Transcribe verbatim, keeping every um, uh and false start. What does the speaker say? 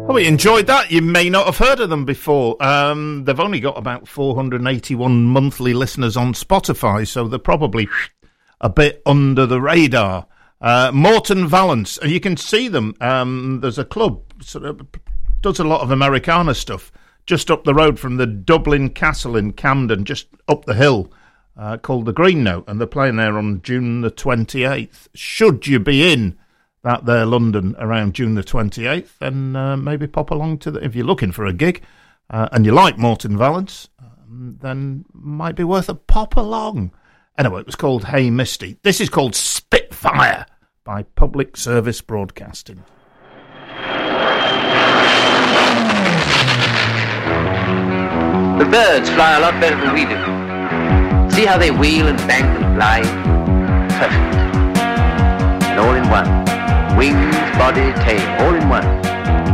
Oh, we enjoyed that. You may not have heard of them before. Um, they've only got about four hundred eighty-one monthly listeners on Spotify, so they're probably a bit under the radar. Uh, Morton Valance, you can see them. Um, there's a club sort of does a lot of Americana stuff just up the road from the Dublin Castle in Camden, just up the hill, uh, called the Green Note, and they're playing there on June the twenty-eighth. Should you be in that there London around June the twenty-eighth, then uh, maybe pop along to the, if you're looking for a gig uh, and you like Morton Valance, um, then might be worth a pop along. Anyway, it was called Hey Misty. This is called Spitfire by Public Service Broadcasting. The birds fly a lot better than we do. See how they wheel and bank and fly? Perfect. And all in one. Wings, body, tail, all in one.